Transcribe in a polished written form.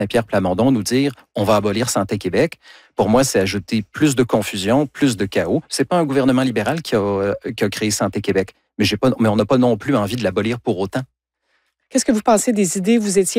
Pierre Plamondon nous dire on va abolir Santé Québec, pour moi, c'est ajouter plus de confusion, plus de chaos. C'est pas un gouvernement libéral qui a créé Santé Québec, mais on n'a pas non plus envie de l'abolir pour autant. Qu'est-ce que vous pensez des idées? Vous étiez